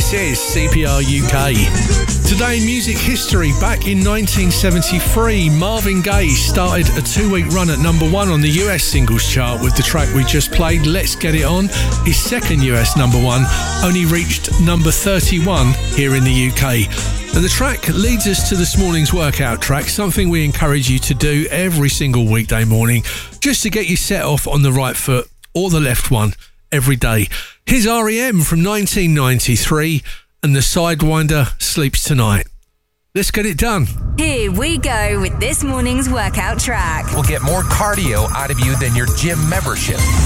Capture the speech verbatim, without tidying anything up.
This is C P R U K. Today in music history, back in nineteen seventy-three, Marvin Gaye started a two-week run at number one on the U S singles chart with the track we just played, Let's Get It On. His second U S number one only reached number thirty-one here in the U K. And the track leads us to this morning's workout track, something we encourage you to do every single weekday morning, just to get you set off on the right foot or the left one every day. Here's R E M from nineteen ninety-three and the Sidewinder Sleeps Tonight. Let's get it done. Here we go with this morning's workout track. We'll get more cardio out of you than your gym membership.